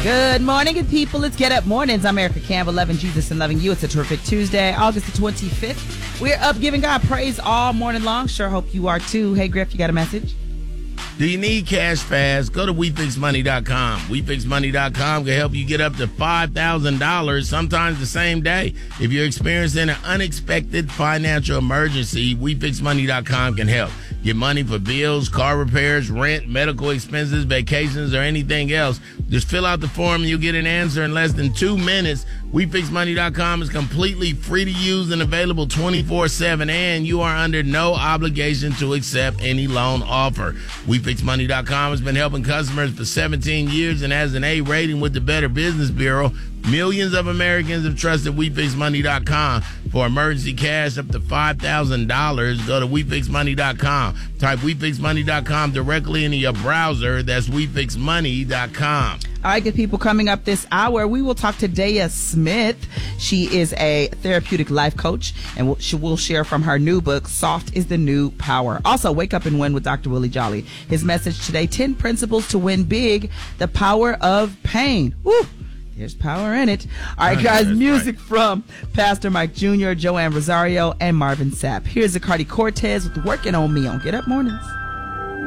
Good morning, good people. Let's get up mornings. I'm Erica Campbell, loving Jesus and loving you. It's a terrific Tuesday, August the 25th. We're up giving God praise all morning long. Sure hope you are too. Hey, Griff, you got a message? Do you need cash fast? Go to WeFixMoney.com. WeFixMoney.com can help you get up to $5,000, sometimes the same day. If you're experiencing an unexpected financial emergency, WeFixMoney.com can help. Get money for bills, car repairs, rent, medical expenses, vacations, or anything else. Just fill out the form and you'll get an answer in less than 2 minutes. WeFixMoney.com is completely free to use and available 24/7, and you are under no obligation to accept any loan offer. WeFixMoney.com has been helping customers for 17 years and has an A rating with the Better Business Bureau. Millions of Americans have trusted WeFixMoney.com for emergency cash up to $5,000. Go to WeFixMoney.com. Type WeFixMoney.com directly into your browser. That's WeFixMoney.com. All right, good people, coming up this hour, we will talk to Daya Smith. She is a therapeutic life coach, and she will share from her new book, Soft is the New Power. Also, Wake Up and Win with Dr. Willie Jolly. His message today, 10 principles to win big, the power of pain. Woo! There's power in it. All right, guys, music from Pastor Mike Jr., Joanne Rosario, and Marvin Sapp. Here's Zacardi Cortez with Working on Me on Get Up Mornings.